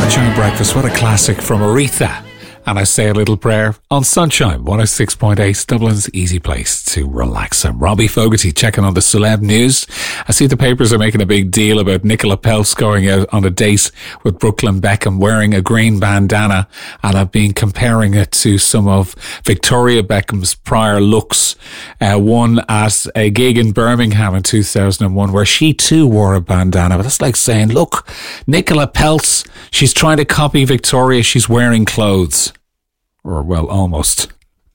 Sunshine Breakfast, what a classic from Aretha. And I say a little prayer on Sunshine 106.8, Dublin's easy place to relax. I'm Robbie Fogarty checking on the celeb news. I see the papers are making a big deal about Nicola Peltz going out on a date with Brooklyn Beckham wearing a green bandana, and I've been comparing it to some of Victoria Beckham's prior looks. One at a gig in Birmingham in 2001 where she too wore a bandana. But that's like saying, look, Nicola Peltz, she's trying to copy Victoria, she's wearing clothes. Or, well, almost.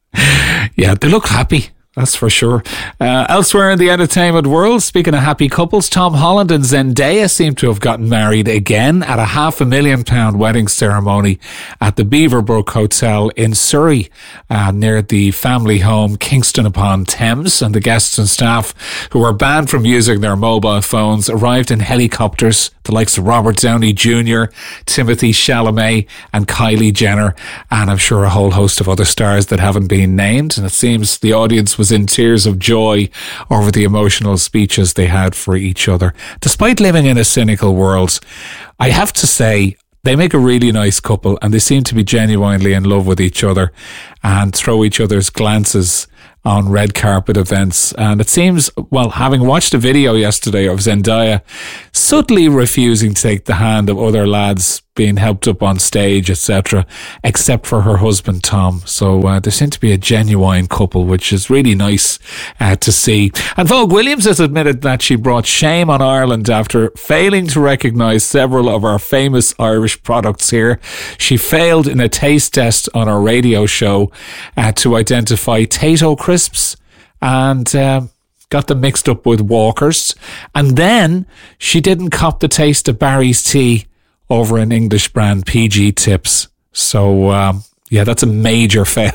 Yeah, they look happy. That's for sure. Elsewhere in the entertainment world, speaking of happy couples, Tom Holland and Zendaya seem to have gotten married again at a £500,000 wedding ceremony at the Beaverbrook Hotel in Surrey, near the family home Kingston upon Thames. And the guests and staff, who were banned from using their mobile phones, arrived in helicopters, the likes of Robert Downey Jr., Timothée Chalamet and Kylie Jenner, and I'm sure a whole host of other stars that haven't been named. And it seems the audience was in tears of joy over the emotional speeches they had for each other. Despite living in a cynical world, I have to say, they make a really nice couple and they seem to be genuinely in love with each other and throw each other's glances on red carpet events. And it seems, well, having watched a video yesterday of Zendaya subtly refusing to take the hand of other lads being helped up on stage, etc., except for her husband Tom. So there seemed to be a genuine couple, which is really nice to see. And Vogue Williams has admitted that she brought shame on Ireland after failing to recognise several of our famous Irish products here. She failed in a taste test on our radio show to identify Tayto crisps and got them mixed up with Walkers. And then she didn't cop the taste of Barry's tea over an English brand, PG Tips. So, yeah, that's a major fail.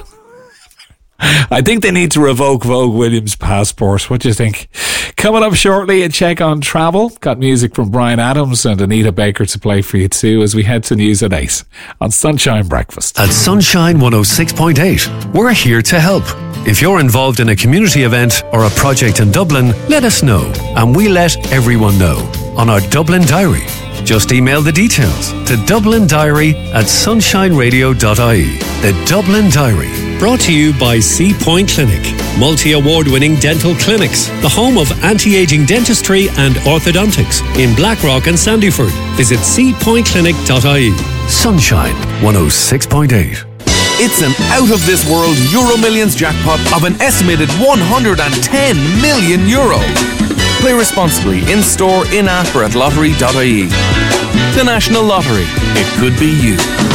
I think they need to revoke Vogue Williams' passport. What do you think? Coming up shortly, a check on travel. Got music from Bryan Adams and Anita Baker to play for you too as we head to News at 8 on Sunshine Breakfast. At Sunshine 106.8, we're here to help. If you're involved in a community event or a project in Dublin, let us know and we let everyone know on our Dublin Diary. Just email the details to dublindiary@sunshineradio.ie. The Dublin Diary. Brought to you by C Point Clinic, multi-award-winning dental clinics, the home of anti-aging dentistry and orthodontics in Blackrock and Sandyford. Visit cpointclinic.ie. Sunshine 106.8. It's an out-of-this-world Euro Millions jackpot of an estimated €110 million. Play responsibly in-store, in-app or at lottery.ie. The National Lottery. It could be you.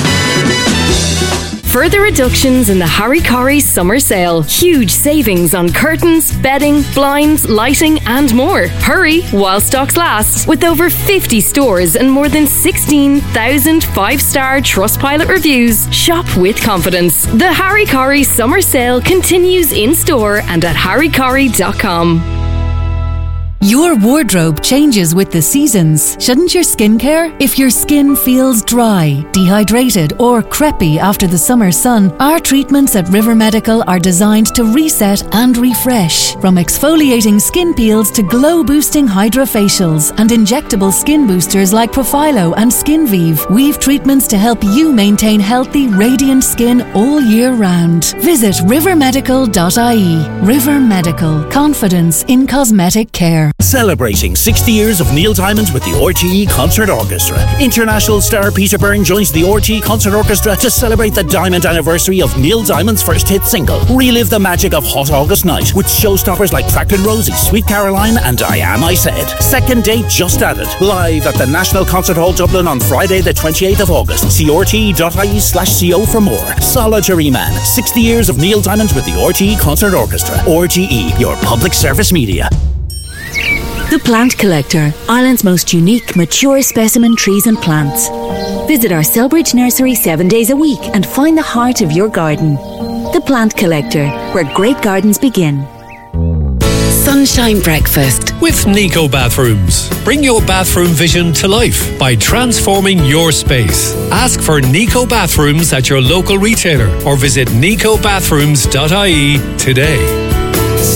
Further reductions in the Harry Corrie summer sale. Huge savings on curtains, bedding, blinds, lighting and more. Hurry while stocks last. With over 50 stores and more than 16,000 5-star Trustpilot reviews, shop with confidence. The Harry Corrie summer sale continues in store and at harrycorrie.com. Your wardrobe changes with the seasons, shouldn't your skincare? If your skin feels dry, dehydrated or crepey after the summer sun, our treatments at River Medical are designed to reset and refresh. From exfoliating skin peels to glow-boosting hydrofacials and injectable skin boosters like Profilo and SkinVive, we've treatments to help you maintain healthy, radiant skin all year round. Visit rivermedical.ie. River Medical. Confidence in cosmetic care. Celebrating 60 years of Neil Diamond with the RTE Concert Orchestra. International star Peter Byrne joins the RTE Concert Orchestra to celebrate the diamond anniversary of Neil Diamond's first hit single. Relive the magic of Hot August Night with showstoppers like Tracklin' Rosie, Sweet Caroline and I Am I Said. Second date just added. Live at the National Concert Hall Dublin on Friday the 28th of August. See rte.ie/co for more. Solitary Man. 60 years of Neil Diamond with the RTE Concert Orchestra. RTE, your public service media. The Plant Collector, Ireland's most unique, mature specimen trees and plants. Visit our Selbridge nursery 7 days a week and find the heart of your garden. The Plant Collector, where great gardens begin. Sunshine Breakfast With Nico Bathrooms. Bring your bathroom vision to life by transforming your space. Ask for Nico Bathrooms at your local retailer or visit nicobathrooms.ie today.